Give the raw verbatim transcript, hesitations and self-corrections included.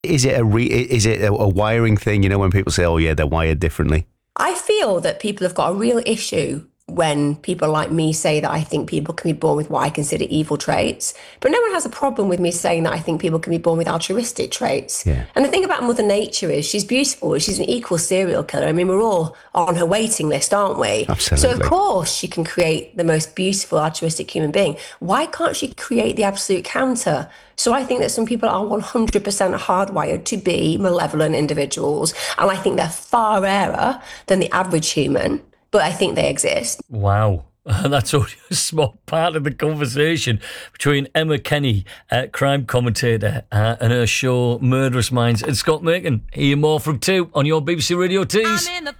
Is it a re- is it a, a wiring thing? You know, when people say, "Oh, yeah, they're wired differently." I feel that people have got a real issue when people like me say that I think people can be born with what I consider evil traits. But no one has a problem with me saying that I think people can be born with altruistic traits. Yeah. And the thing about Mother Nature is she's beautiful. She's an equal serial killer. I mean, we're all on her waiting list, aren't we? Absolutely. So, of course, she can create the most beautiful, altruistic human being. Why can't she create the absolute counter? So I think that some people are one hundred percent hardwired to be malevolent individuals. And I think they're far rarer than the average human. But I think they exist. Wow. That's only a small part of the conversation between Emma Kenny, uh, crime commentator, uh, and her show Murderous Minds, and Scott Macon. Hear more from two on your B B C Radio Tees.